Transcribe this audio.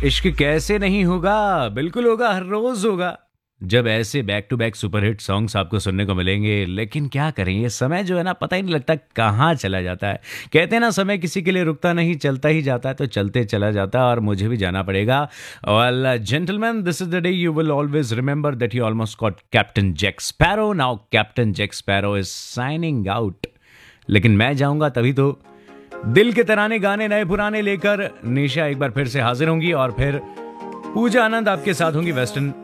इश्क कैसे नहीं होगा, बिल्कुल होगा, हर रोज होगा। जब ऐसे back to back superhit songs आपको सुनने को मिलेंगे। लेकिन क्या करें, ये समय जो है ना, पता ही नहीं लगता कहाँ चला जाता है। कहते हैं ना, समय किसी के लिए रुकता नहीं, चलता ही जाता है, तो चलते चला जाता है और मुझे भी जाना पड़ेगा। Well gentleman, this is the day you will always remember that you almost got captain Jack sparrow. Now captain Jack sparrow is signing out. लेकिन मैं जाऊंगा तभी तो। दिल के तराने गाने नए पुराने लेकर निशा एक बार फिर से हाजिर होंगी और फिर पूजा आनंद आपके साथ होंगी वेस्टर्न